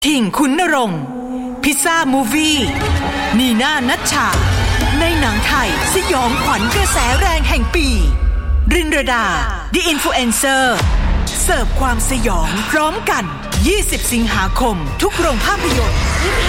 ทิงขุนนรงค์พิซซ่ามูฟี่นีน่านัชชาในหนังไทยสยองขวัญกระแสแรงแห่งปีรินรดา The Influencer เสิร์ฟความสยองพร้อมกัน20 สิงหาคมทุกโรงภาพยนตร์